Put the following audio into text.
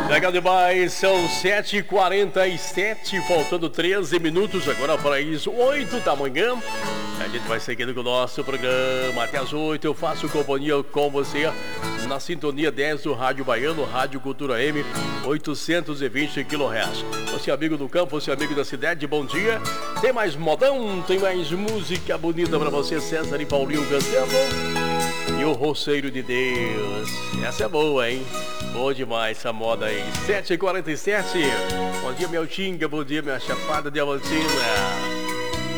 Legal demais, são 7h47, faltando 13 minutos agora para as 8 da manhã. A gente vai seguindo com o nosso programa até as 8. Eu faço companhia com você na sintonia 10 do Rádio Baiano, Rádio Cultura M, 820 kHz. Você amigo do campo, você amigo da cidade, bom dia. Tem mais modão, tem mais música bonita para você, César e Paulinho cantando. E o Roceiro de Deus. Essa é boa, hein? Boa demais essa moda aí. 7h47. Bom dia, meu Tinga. Bom dia, minha Chapada Diamantina.